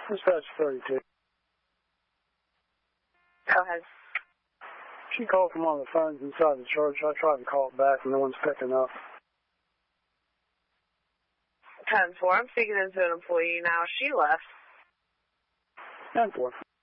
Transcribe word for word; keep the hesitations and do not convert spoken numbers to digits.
Dispatch thirty-two. Go ahead. She called from one of the phones inside the church. I tried to call it back and no one's picking up. ten four, I'm speaking into an employee now. She left. ten four.